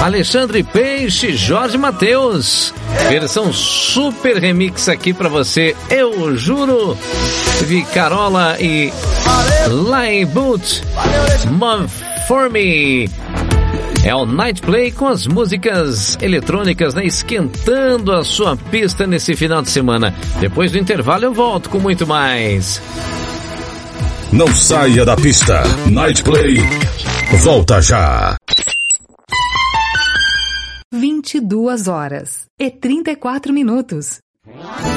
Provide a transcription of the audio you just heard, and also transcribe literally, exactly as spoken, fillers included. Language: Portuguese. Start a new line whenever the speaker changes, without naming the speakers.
Alexandre Peixe, Jorge Mateus. Versão super remix aqui pra você, eu juro. Vicarola e Line Boot, Move For Me. É o Night Play com as músicas eletrônicas, né, esquentando a sua pista nesse final de semana. Depois do intervalo eu volto com muito mais.
Não saia da pista. Night Play volta já.
vinte e duas horas e trinta e quatro minutos.